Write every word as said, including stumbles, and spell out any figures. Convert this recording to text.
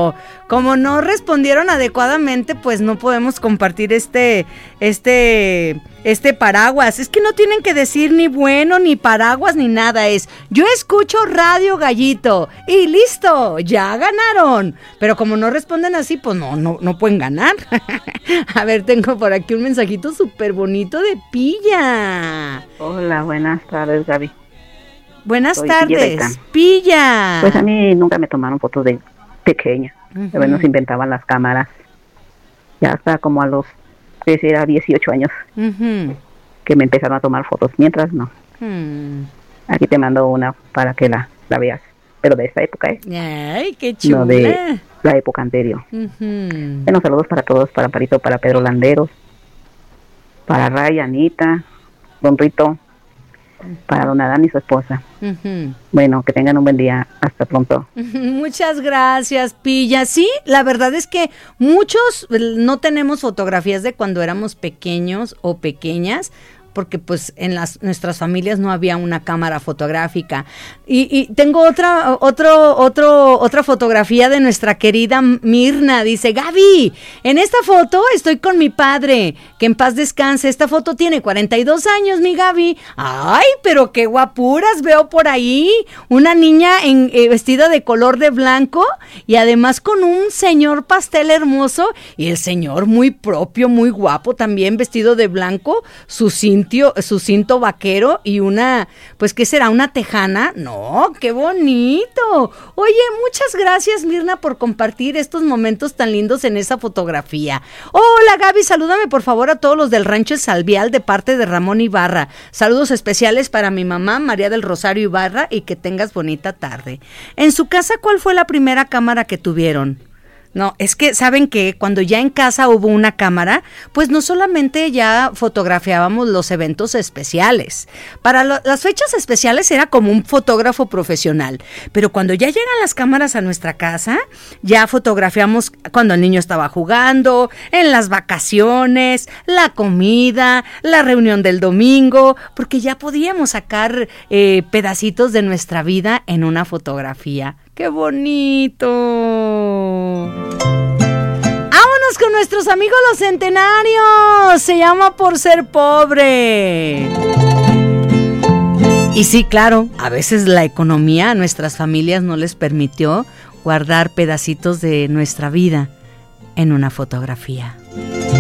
como, como no respondieron adecuadamente, pues no podemos compartir este, este, este paraguas. Es que no tienen que decir ni bueno, ni paraguas, ni nada. Es, yo escucho Radio Gallito y listo, ya ganaron. Pero como no responden así, pues no, no, no pueden ganar. A ver, tengo por aquí un mensajito súper bonito de Pilla. Hola, buenas tardes, Gaby. Buenas Soy tardes, Pilla. Pues a mí nunca me tomaron fotos de pequeña. Uh-huh. A ver, nos inventaban las cámaras. Ya hasta como a los, que era dieciocho años, uh-huh, que me empezaron a tomar fotos. Mientras no. Uh-huh. Aquí te mando una para que la, la veas. Pero de esta época, ¿eh? Ay, qué chula. No de la época anterior. Uh-huh. Bueno, saludos para todos, para Parito, para Pedro Landeros, para Ray, Anita, Don Rito, para don Adán y su esposa. Uh-huh. Bueno, que tengan un buen día. Hasta pronto. Muchas gracias, Pilla. Sí, la verdad es que muchos no tenemos fotografías de cuando éramos pequeños o pequeñas, porque pues en las nuestras familias no había una cámara fotográfica. Y, y tengo otra otro otro otra fotografía de nuestra querida Mirna. Dice, Gaby, en esta foto estoy con mi padre, que en paz descanse. Esta foto tiene cuarenta y dos años, mi Gaby. Ay, pero qué guapuras veo por ahí. Una niña en, eh, vestida de color de blanco y además con un señor pastel hermoso, y el señor muy propio, muy guapo también, vestido de blanco, su cinto su cinto vaquero y una, pues, ¿qué será? ¿Una tejana? No, qué bonito. Oye, muchas gracias, Mirna, por compartir estos momentos tan lindos en esa fotografía. Hola, Gaby, salúdame por favor a todos los del Rancho El Salvial de parte de Ramón Ibarra. Saludos especiales para mi mamá, María del Rosario Ibarra, y que tengas bonita tarde. En su casa, ¿cuál fue la primera cámara que tuvieron? No, es que saben que cuando ya en casa hubo una cámara, pues no solamente ya fotografiábamos los eventos especiales. Para lo, las fechas especiales era como un fotógrafo profesional, pero cuando ya llegan las cámaras a nuestra casa, ya fotografiamos cuando el niño estaba jugando, en las vacaciones, la comida, la reunión del domingo, porque ya podíamos sacar eh, pedacitos de nuestra vida en una fotografía. ¡Qué bonito! ¡Vámonos con nuestros amigos los centenarios! Se llama Por Ser Pobre. Y sí, claro, a veces la economía a nuestras familias no les permitió guardar pedacitos de nuestra vida en una fotografía.